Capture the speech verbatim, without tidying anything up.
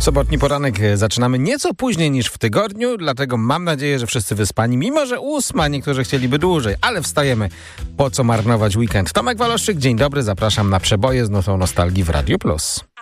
Sobotni poranek zaczynamy nieco później niż w tygodniu, dlatego mam nadzieję, że wszyscy wyspani, mimo że ósma, niektórzy chcieliby dłużej, ale wstajemy. Po co marnować weekend? Tomek Waloszczyk, dzień dobry, zapraszam na przeboje z nutą nostalgii w Radiu Plus.